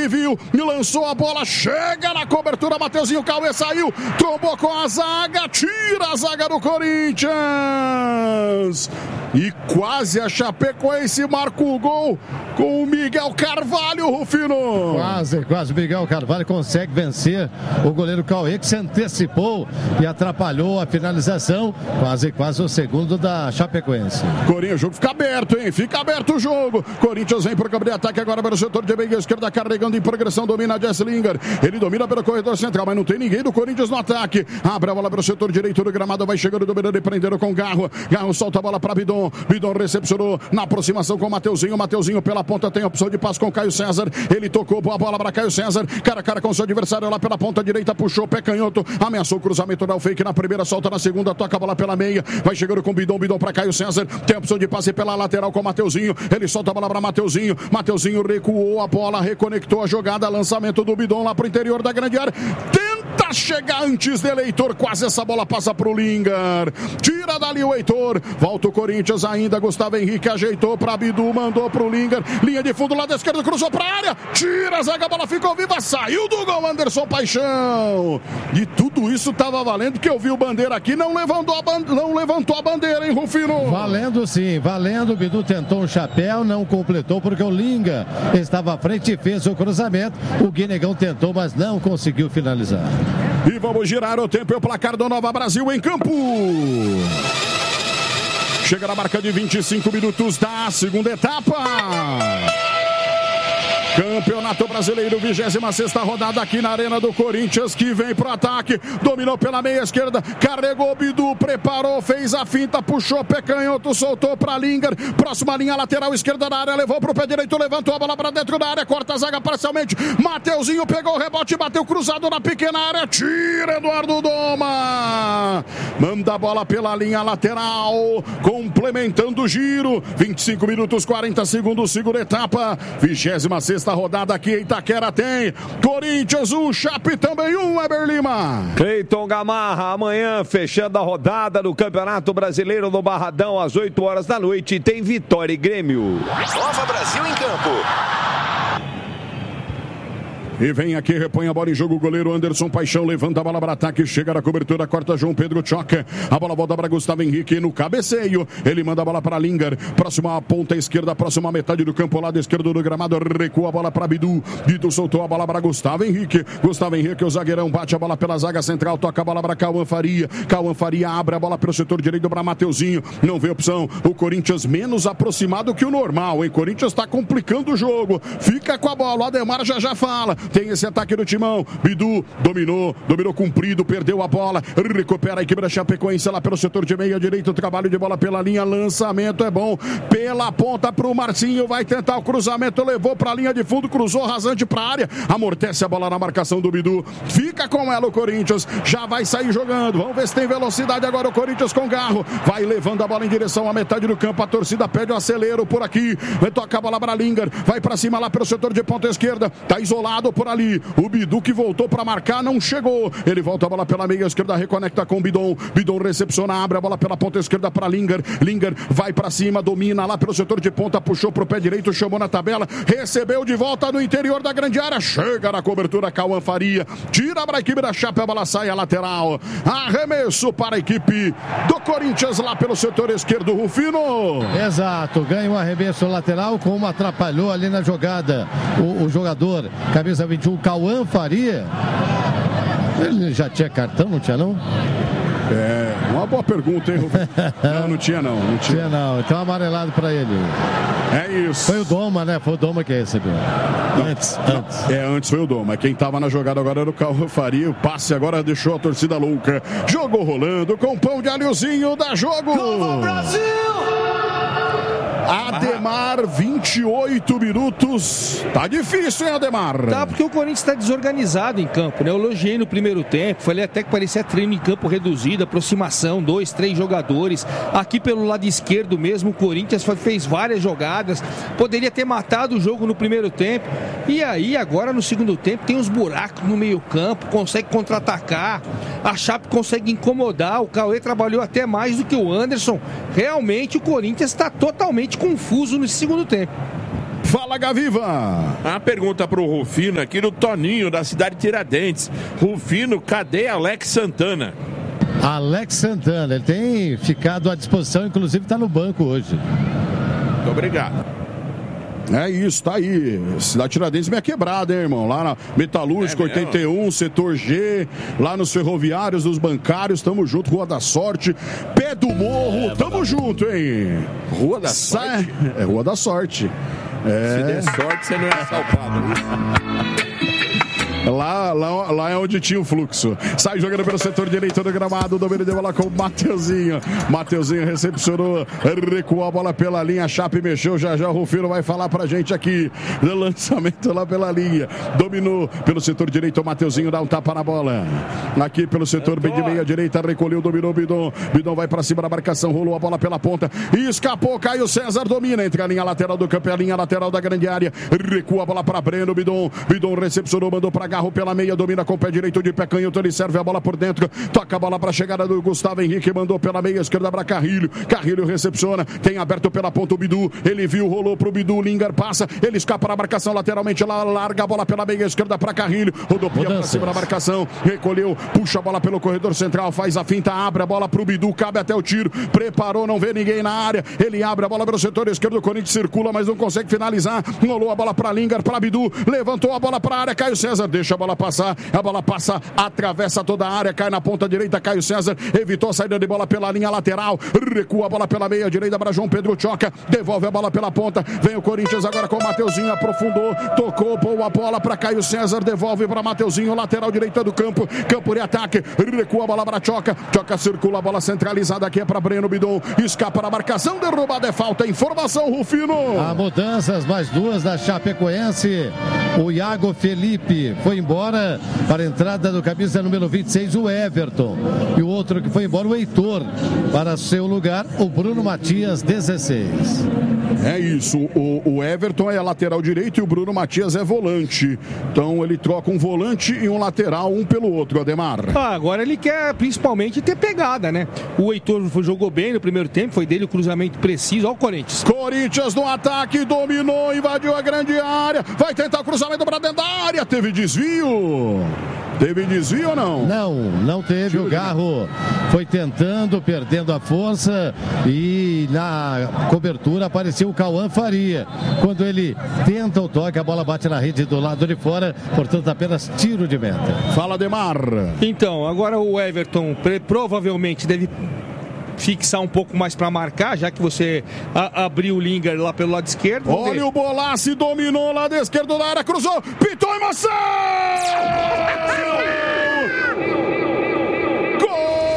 viu, lançou a bola, chega na cobertura, Mateuzinho, Cauê saiu, trombou com a zaga, tira a zaga do Corinthians. E quase a Chapecoense marca o gol com o Miguel Carvalho, Rufino. Quase o Miguel Carvalho consegue vencer o goleiro Cauê, que se antecipou e atrapalhou a finalização. Quase o segundo da Chapecoense. Corinthians, o jogo fica aberto, hein? Fica aberto o jogo. Corinthians vem para o campo de ataque agora para o setor de meia esquerda, carregando em progressão, domina Jesse Lingard. Ele domina pelo corredor central, mas não tem ninguém do Corinthians no ataque. Abre a bola para o setor direito do gramado, vai chegando, dominando e prendendo com Garro. Garro solta a bola para Bidon. Bidon recepcionou na aproximação com o Mateuzinho. Mateuzinho pela ponta tem a opção de passe com Caio César. Ele tocou a bola para Caio César. Cara a cara com seu adversário lá pela ponta direita. Puxou, pé canhoto. Ameaçou o cruzamento, dá o fake na primeira, solta na segunda. Toca a bola pela meia. Vai chegando com Bidon. Bidon para Caio César. Tem a opção de passe pela lateral com o Mateuzinho. Ele solta a bola para Mateuzinho. Mateuzinho recuou a bola, reconectou a jogada. Lançamento do Bidon lá para o interior da grande área. Tenta chegar antes do Heitor. Quase essa bola passa para o Lingard. Tira dali o Heitor. Volta o Corinthians ainda. Gustavo Henrique ajeitou para Bidu, mandou para o Lingard. Linha de fundo, lado esquerdo, cruzou para a área. Tira a zaga, a bola ficou viva. Saiu do gol, Anderson Paixão. E tudo isso estava valendo, porque eu vi o Bandeira aqui. Não levantou a bandeira, hein, Rufino? Valendo sim, valendo. O Bidu tentou um chapéu, não completou, porque o Lingard estava à frente e fez o cruzamento. O Guinegão tentou, mas não conseguiu finalizar. E vamos girar o tempo e o placar do Nova Brasil em campo. Chega na marca de 25 minutos da segunda etapa. Campeonato Brasileiro, 26ª rodada aqui na Arena do Corinthians, que vem pro ataque, dominou pela meia esquerda, carregou o Bidu, preparou, fez a finta, puxou pé canhoto, soltou para Lingard, próxima linha lateral esquerda da área, levou pro pé direito, levantou a bola para dentro da área, corta a zaga parcialmente, Mateuzinho pegou o rebote, bateu cruzado na pequena área, tira Eduardo Doma, manda a bola pela linha lateral, complementando o giro, 25 minutos, 40 segundos, segunda etapa, 26ª rodada aqui em Itaquera tem Corinthians 1, Chape também 1, Eber Lima. Cleiton Gamarra, amanhã fechando a rodada do Campeonato Brasileiro no Barradão às 8 horas da noite, tem Vitória e Grêmio. Nova Brasil em campo. E vem aqui, repõe a bola em jogo, o goleiro Anderson Paixão levanta a bola para ataque, chega na cobertura, corta João Pedro, choca, a bola volta para Gustavo Henrique no cabeceio, ele manda a bola para Lingard, próxima ponta esquerda, próxima metade do campo, lado esquerdo do gramado, recua a bola para Bidu, Bidu soltou a bola para Gustavo Henrique, o zagueirão bate a bola pela zaga central, toca a bola para Cauã Faria abre a bola pelo setor direito para Mateuzinho, não vê opção, o Corinthians menos aproximado que o normal, hein? Corinthians está complicando o jogo, fica com a bola, o Ademar já fala, tem esse ataque do Timão, Bidu dominou comprido, perdeu a bola, recupera a equipe da Chapecoense lá pelo setor de meia direito, trabalho de bola pela linha, lançamento é bom, pela ponta pro Marcinho, vai tentar o cruzamento, levou pra linha de fundo, cruzou rasante pra área, amortece a bola na marcação do Bidu, fica com ela o Corinthians, já vai sair jogando, vamos ver se tem velocidade agora o Corinthians com Garro, vai levando a bola em direção à metade do campo, a torcida pede o acelero por aqui, toca a bola pra Lingard, vai pra cima lá pelo setor de ponta esquerda, tá isolado por ali, o Bidu que voltou para marcar, não chegou, ele volta a bola pela meia esquerda, reconecta com o Bidon recepciona, abre a bola pela ponta esquerda para Lingard vai para cima, domina lá pelo setor de ponta, puxou pro pé direito, chamou na tabela, recebeu de volta no interior da grande área, chega na cobertura, Cauã Faria, tira para a equipe da Chape, a bola sai a lateral, arremesso para a equipe do Corinthians lá pelo setor esquerdo, Rufino. Exato, ganha um arremesso lateral, como atrapalhou ali na jogada o jogador, camisa 21, Cauã Faria. Ele já tinha cartão, não tinha não? É, uma boa pergunta, hein, Rufino? Não tinha não. Então amarelado pra ele. É isso. Foi o Doma, né? Foi o Doma que recebeu. Antes. Antes foi o Doma. Quem tava na jogada agora era o Cauã Faria. O passe agora deixou a torcida louca. Jogo rolando com o pão de alhozinho da Jogo. Nova Brasil! Ademar, 28 minutos. Tá difícil, hein, Ademar? Tá, porque o Corinthians tá desorganizado em campo, né? Eu elogiei no primeiro tempo, falei até que parecia treino em campo reduzido, aproximação, 2, 3 jogadores. Aqui pelo lado esquerdo mesmo, o Corinthians fez várias jogadas, poderia ter matado o jogo no primeiro tempo. E aí, agora no segundo tempo, tem uns buracos no meio campo, consegue contra-atacar, a Chape consegue incomodar, o Cauê trabalhou até mais do que o Anderson. Realmente o Corinthians está totalmente confuso nesse segundo tempo. Fala, Gaviva. A pergunta pro Rufino aqui do Toninho, da cidade de Tiradentes. Rufino, cadê Alex Santana? Alex Santana, ele tem ficado à disposição, inclusive está no banco hoje. Muito obrigado. É isso, tá aí. Cidade Tiradentes meia quebrada, hein, irmão? Lá na Metalúrgica 81, setor G, lá nos ferroviários, nos bancários, tamo junto, Rua da Sorte, Pé do Morro, tamo junto, hein? Rua da Sorte? É Rua da Sorte. Se der sorte, você não é assaltado. Lá é onde tinha o fluxo. Sai jogando pelo setor direito do gramado. Domínio de bola com o Mateuzinho. Mateuzinho recepcionou, recuou a bola pela linha. A Chape mexeu. Já o Rufino vai falar pra gente aqui do lançamento lá pela linha. Dominou pelo setor direito. O Mateuzinho dá um tapa na bola. Aqui pelo setor bem de meia direita. Recolheu, dominou o Bidon. Bidon vai pra cima da marcação. Rolou a bola pela ponta. Escapou. Caio César domina. Entre a linha lateral do campo e a linha lateral da grande área. Recua a bola pra Breno. Bidon recepcionou, mandou pra Garro pela meia, domina com o pé direito de pé canhoto, ele serve a bola por dentro, toca a bola para a chegada do Gustavo Henrique, mandou pela meia esquerda para Carrilho recepciona, tem aberto pela ponta o Bidu, ele viu, rolou pro Bidu, Lingard passa, ele escapa na marcação lateralmente, lá larga a bola pela meia esquerda para Carrilho, rodopia para cima da marcação, recolheu, puxa a bola pelo corredor central, faz a finta, abre a bola pro Bidu, cabe até o tiro, preparou, não vê ninguém na área, ele abre a bola pelo setor esquerdo, o Corinthians circula, mas não consegue finalizar, rolou a bola para Lingard, para Bidu, levantou a bola para a área, Caio César, deixa a bola passar, a bola passa, atravessa toda a área, cai na ponta direita, Caio César evitou a saída de bola pela linha lateral, recua a bola pela meia direita para João Pedro Choca, devolve a bola pela ponta, vem o Corinthians agora com o Mateuzinho, aprofundou, tocou, pôs a bola para Caio César, devolve para Mateuzinho, lateral direita do campo de ataque, recua a bola para Choca, circula a bola centralizada aqui é para Breno Bidon, escapa na marcação, derrubada é falta, informação, Rufino. Há mudanças, mais duas da Chapecoense, o Iago Felipe foi embora para a entrada do camisa número 26, o Everton. E o outro que foi embora, o Heitor. Para seu lugar, o Bruno Matias, 16. É isso, o Everton é lateral direito e o Bruno Matias é volante. Então ele troca um volante e um lateral, um pelo outro, Ademar. Agora ele quer principalmente ter pegada, né? O Heitor jogou bem no primeiro tempo, foi dele o cruzamento preciso. Olha o Corinthians. Corinthians no ataque, dominou, invadiu a grande área, vai tentar o cruzamento para dentro da área, teve desvio. Teve desvio ou não? Não teve. O Garro foi tentando, perdendo a força e na cobertura apareceu o Cauã Faria. Quando ele tenta o toque, a bola bate na rede do lado de fora, portanto apenas tiro de meta. Fala, Ademar. Então, agora o Everton provavelmente deve fixar um pouco mais para marcar, já que você abriu o Lingard lá pelo lado esquerdo. Olha o Bolassi, dominou lá da esquerda da área, cruzou, pitou e Maçã!